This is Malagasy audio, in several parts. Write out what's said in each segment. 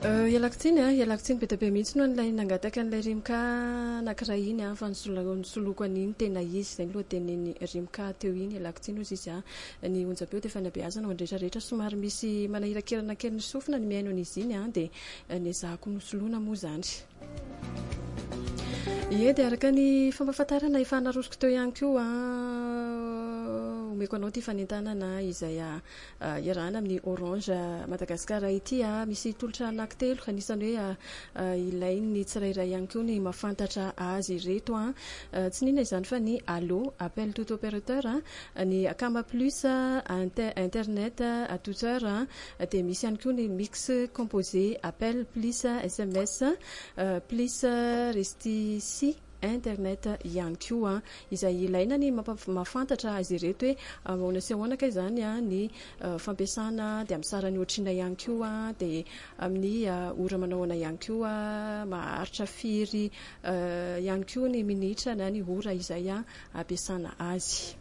Ialakitsiny be tabe mihitsy no an'ilay nangataka an'ilay Rimka anankiray iny fa nisoloko an'iny tena izy izay loha teneny Rimka teo iny ialakitsiny ozy izy ny onjam-peo dia fanabeazana ho andrehetrarehetra somary misy manahirankirana kely ny sofina ny miaino an'izy iny dia niazahako nosoloana moa izany. Ie dia araka ny fampahafantarana efa narosoko teo ihany koa omeko anao ty fanentanana izay iarahana amin'ny Orange Madagasikara ity misy tolotra anankitelo anisany hoe ilainy tsirairay ihany koa ny mahafantatra azy reto tsy ninona izany fa ny Allo appel tout opérateur ny Kama plus internet à toute heure dia misy ihany koa ny mix composé appel plus SMS plus restici internet ihany koa izay ilaina ny mahafantatra azy ireto hoe ahoana sy ahoana ka izany ny fampiasana dia amin'ny sarany ohatrina ihany koa dia amin'ny ora manahoana ihany koa maharitra firy ihany koa ny minitra na ny ora izay ampiasana azy.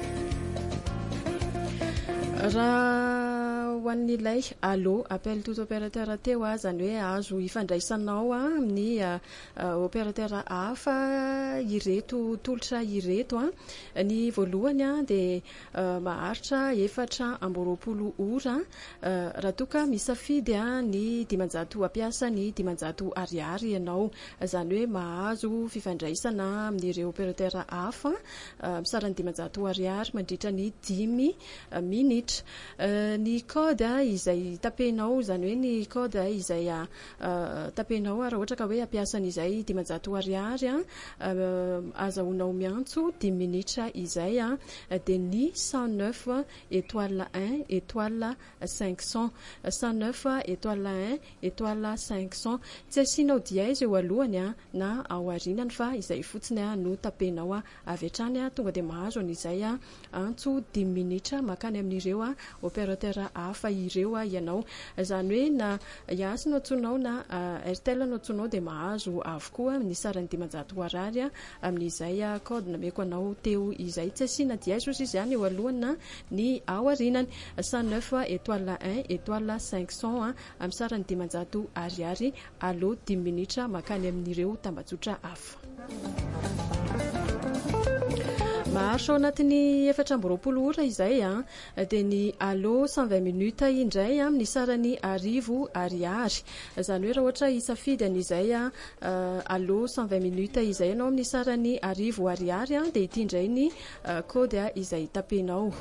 Raha ho an'ilay Allo appel tout opérateur teo zany hoe azo ifandraisanao amin'ny opérateur hafa ireto tolotra ireto ny voalohany dia maharitra 420 ora raha toa ka misafidy ny 500 ampiasa ny 500 ariary ianao zany hoe mahazo fifandraisana amin'ireo opérateur hafa misarany 500 ariary mandritra ny 10 minitra. Ny code izay tapenao zany hoe ny code izay tapenao raha ohatra ka hoe ampiasan'izay 500 ariary azahoanao miantso 10 minitra izay dia ny 109 étoile 1 étoile 500 109 étoile 1 étoile 500 tsy asianao dièse eo alohany na ao arinany fa izay fotsiny no tapenao avy hatrany tonga dia mahazo an'izay antso 10 minitra makany amin'ireo opérateur hafa ireo ianao zany hoe na Yas no atsonao na Airtel no atsonao dia mahazo avokoa ny sarany 500 ariary amin'izay code nameko anao teo izay tsy asiana dièse ozy izy eo alohany na ny ao arinany 109 étoile 1 étoile 500 amin'ny sarany 500 ariary Allo 10 minitra makany amin'ireo tambazotra hafa. Maharitra ao anatin'ny 420 ora izay dia ny Allo 120 minutes indray amin'ny sarany 1000 ariary zany hoe raha ohatra hisafidy an'izay Allo 120 minutes izay ianao amin'ny sarany 1000 ariary dia ity indray ny code izay tapenao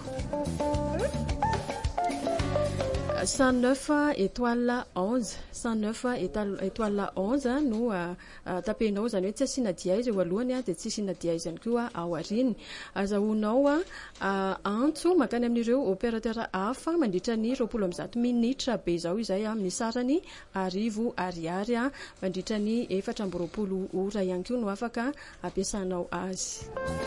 109 étoile 11 109 étoile 11 no tapenao zany hoe tsy asiana dièse eo alohany dia tsy asiana dièse ihany koa ao arininy azahoanao antso makany amin'ireo opérateur hafa mandritra ny 20 minitra be zao izay amin'ny sarany 1000 ariary mandritra ny 420 ora ihany koa no afaka ampiasanao azy.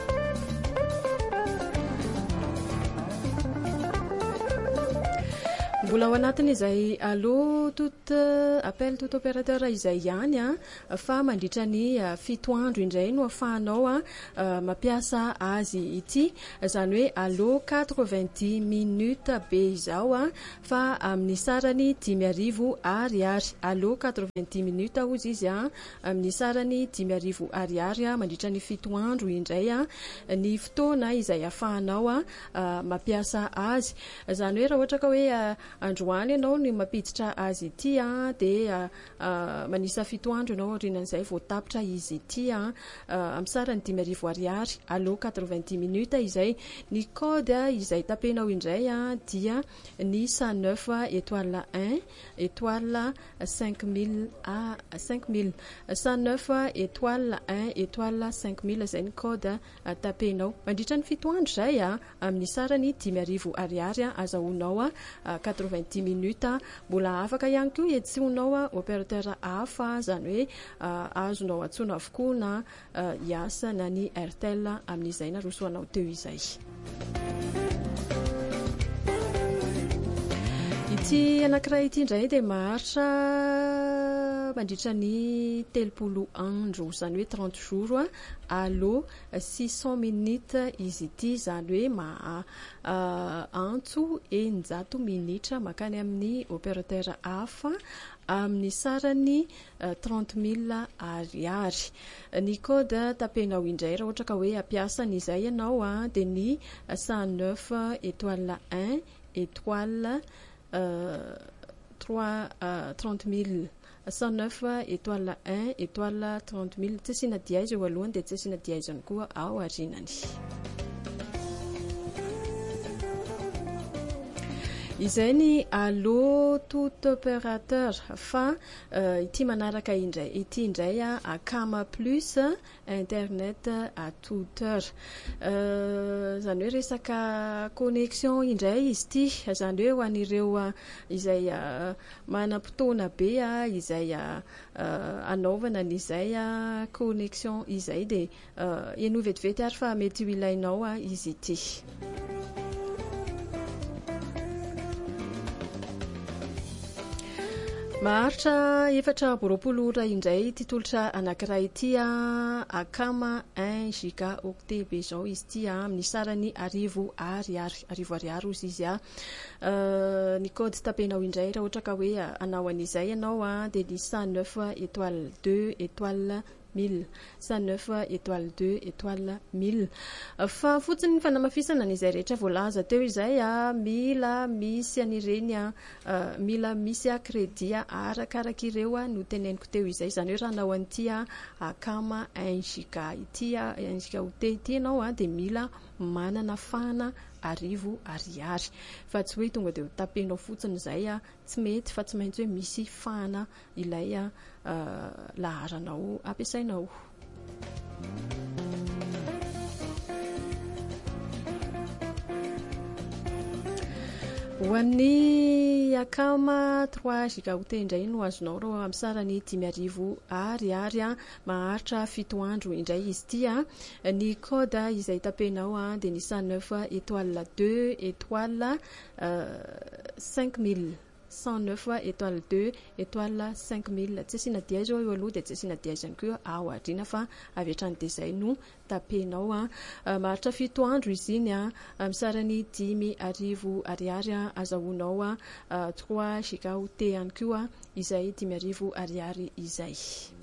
Mbola ao anatin'izay Allo appel tout opérateur izay ihany fa mandritra ny 7 andro indray no afahanao mampiasa azy ity zany hoe Allo 90 minutes be izao fa amin'ny sarany 10,000 ariary Allo 90 minutes ozy izy amin'ny sarany 10,000 ariary mandritra ny 7 andro indray ny fotoana izay afahanao mampiasa azy zany hoe raha ohatra ka hoe androany ianao ny mampiditra azy ity dia manisa 7 andro ianao rinan'izay vao tapitra izy ity amin'ny sarany 10,000 ariary Allo 90 minutes izay ny code izay tapenao indray dia ny 109 étoile 1 étoile 5000 5000 109 étoile 1 étoile 5000 zay ny code tapenao mandritra ny 7 andro zay amin'ny sarany 10,000 ariary azahoanao 90 minutes mbola afaka ihany koa etsonao opérateur hafa zany hoe azonao atsona avokoa na Yas na ny Airtel amin'izay narosoanao teo izay. Ity anankiray ity indray dia maharitra mandritra ny 30 andro zany hoe 30 jours allo 600 minutes izy ity zany hoe antso 900 minitra makany amin'ny opérateur hafa amin'ny sarany 30 000 ariary. Ny code tapenao indray raha ohatra ka hoe ampiasa n'izay ianao dia ny 109 étoile 1 étoile 30 000 109 étoile 1 étoile 30 000 tsy asiana dièse eo alohany dia tsy asiana dièse ihany koa ao arinany. Izay ny allo tout opérateur fa ity manaraka indray ity indray akama plus internet à toute heure zany hoe resaka connexion indray izy ity zany hoe ho an'ireo izay manam-potoana be izay anaovana n'izay connexion izay dia eno vetivety ary fa mety ho ilainao izy ity. Maharitra 420 ora indray ity tolotra anankiray ity akama 1 gigaoctet be zao izy ity amin'ny sarany 1000 ariary ozy izy ny code tapenao indray raha ohatra ka hoe anao an'izay ianao dia ny 109 étoile 2 étoile 1000 109 étoile 2 étoile 1000 fa fotsiny ny fanamafisana n'izay rehetra voalaza teo izay mila misy anireny mila misy crédit arakaraka ireo no teneniko teo izay zany hoe raha anao an'ity akama 1 giga ity 1 gigaoctet ity ianao dia mila manana fahana 1000 ariary fa tsy hoe tonga dia tapenao fotsiny izay tsy mety fa tsy maintsy hoe misy fahana ilay laharanao ampiasainao. Ho an'ny akama 3 gigaoctet indray no azonao raha amin'ny sarany 5,000 ariary maharitra 7 andro indray izy ity ny code izay tapenao dia ny 109 étoile 2 étoile 5000 109 étoile 2 étoile 5000 tsy asiana dièse eo aloha dia tsy asiana dièse ihany koa ao aoriana fa avy hatrany dia izay no tapenao maharitra 7 andro izy iny amin'ny sarany 5,000 ariary azahoanao 3 gigaoctet ihany koa izay 5,000 ariary izay.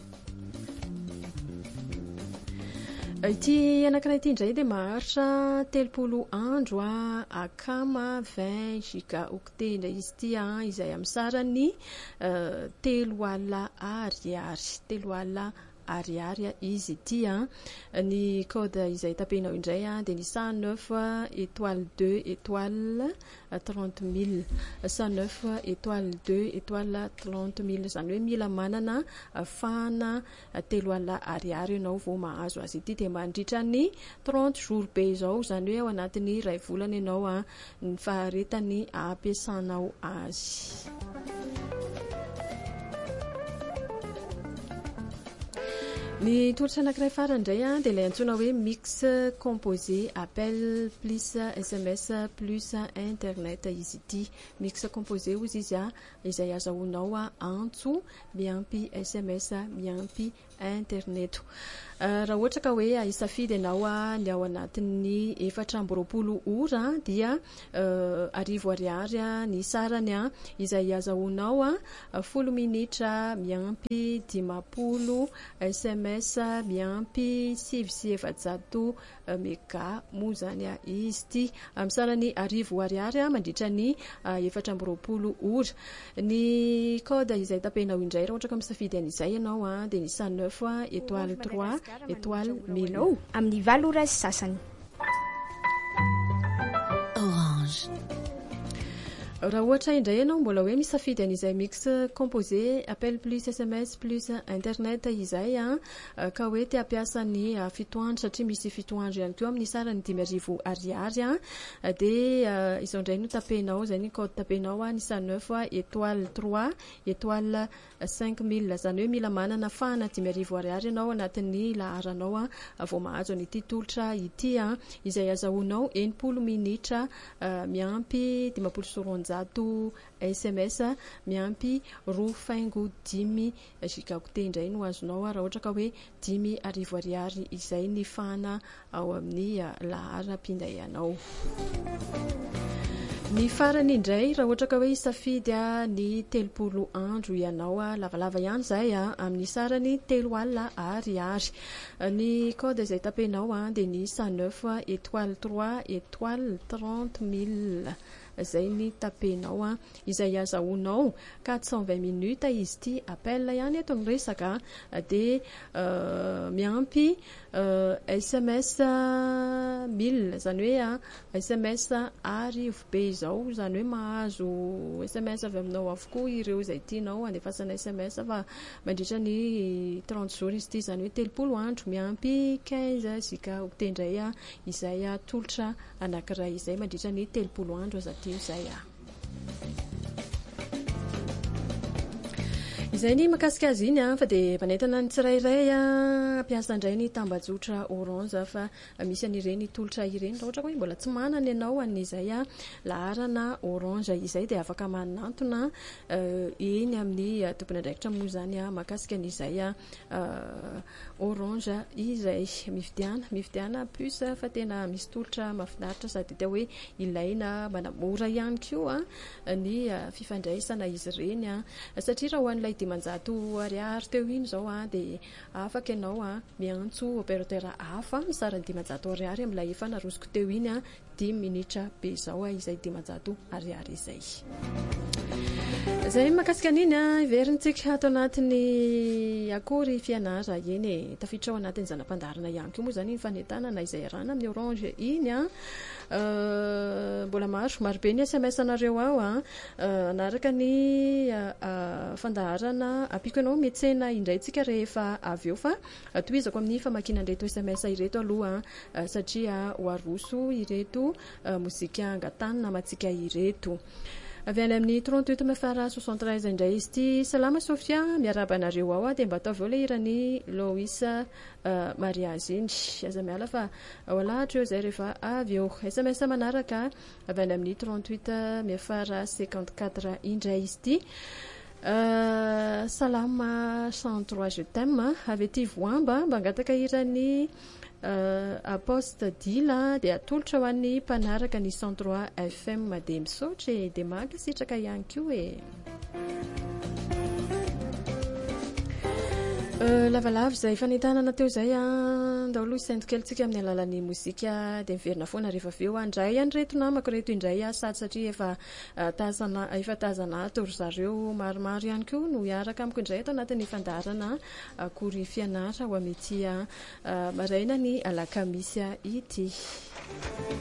Ity anankiray ity indray dia maharitra 30 andro akama 20 gigaoctet indray izy ity izay amin'ny sarany 3 alina ariary ariary izy ity ny code izay tapenao indray dia ny 109 étoile 2 étoile 30 000 109 étoile 2 étoile 30 000 zany hoe mila manana fahana 3 alina ariary ianao vao mahazo azy ity dia mandritra ny 30 jours be izao zany hoe ao anatin'ny iray volana ianao ny faharetany ampiasanao azy. Ny tolotra anankiray farany indray dia ilay antsoina hoe mix composé appel plus SMS plus internet izy ity mix composé ozy izy izay azahoanao antso miampy SMS miampy internet raha ohatra ka hoe isafidy ianao ny ao anatin'ny 420 ora dia 1000 ariary ny sarany izay azahoanao 10 minitra miampy 50 SMS miampy 700 mega mo zany izy ity amin'ny sarany 1000 ariary mandritra ny 420 ora ny code izay tapenao indray raha ohatra ka misafidy an'izay ianao dia ny 109 étoile 3 étoile 1000 amin'ny 20 ora sy sasany. Orange. Raha ohatra indray ianao mbola hoe misafidy an'izay mix composé appel plus SMS plus internet izay ka hoe te hampiasa ny 7 andro satria misy 7 andro ihany koa amin'ny sarany 5,000 ariary dia izao indray no tapenao zay ny code tapenao ny 109 étoile 3 étoile 5000 zany hoe mila manana fahana 5,000 ariary ianao anatin'ny laharanao vao mahazo an'ity tolotra ity izay azahoanao 80 minitra miampy 50 dimanjato SMS miampy roa faingo 10 gigaoctet indray no azonao raha ohatra ka hoe 10 arivo ariary izay ny fana ao amin'ny laharam-pinday anao. Ny farany indray raha ohatra ka hoe isafidy ny 30 andro ianao lavalava ihany zay amin'ny sarany 3 alina ariary. Ny code izay tapenao dia ny 109 étoile 3 étoile 30 000 zay ny tapenao izay azahoanao 420 minutes izy ty appel ihany eto ny resaka dia miampy SMS 1000 zany hoe SMS arivo be izao zany hoe mahazo SMS avy aminao avokoa ireo izay tianao andefasana SMS fa mandritra ny 30 jours izy ty zany hoe 30 andro miampy 15 gigaoctet indray izay tolotra anankiray izay mandritra ny 30 andro aza ty izay izay ny makasika azy iny fa dia manentana ny tsirairay ampiasa indray ny tambajotra orange fa misy an'ireny tolotra ireny raha ohatra hoe mbola tsy manana ianao an'izay laharana orange izay dia afaka manantona eny amin'ny tompony andraikitra moa zany makasika an'izay orange izay mividiana puce fa tena misy tolotra mahafinaritra sady tena hoe ilaina manamora ihany koa ny fifandraisana izy ireny satria raha ho an'ilay dimanjato ariary teo iny zao dia afaka ianao miantso opérateur hafa misarany dimanjato ariary amin'ilay efa narosiko teo iny 10 minitra be zao izay dimanjato ariary izay. Zay makasika an'iny iverintsika ato anatin'ny akory fianara eny tafiditra ao anatin'ny zanam-pandarina ihany koa moa zany ny fanentana na izay rana amin'ny orange iny mbola maro be ny SMS anareo ao anaraka ny fandaharana apiko ianao metsena indraytsika rehefa avy eo fa toizako amin'ny famakina ireto SMS ireto aloha satria ho aroso ireto mozika angatanina matsika ireto. Avy any amin'ny 38 mefara 73 indray izy ty. Salama Sofia, miaraba anareo ao dia mba ataovy eo ilay irany Lois mariage iny. Aza miala fa ao alahatra eo zay rehefa avy eo. SMS manaraka avy any amin'ny 38 mefara 54 indray izy ty. Salama 103 je t'aime avy ety voamba mba angataka irany aposte dila dia atolotra ho an'ny mpanaraka ny 103 FM dia misaotra dia mankasitraka ihany koa lavalava zay fanentanana teo zay ndao isendrikelitsika amin'ny alalan'ny mozika dia miverina foana rehefa avy eo andray reto namako reto indray sady satria efa tazana tory zareo maromaro ihany koa no hiaraka amiko indray ato anatin'ny fandarana akory fianara ho amin'ity maraina ny alakamisy ity.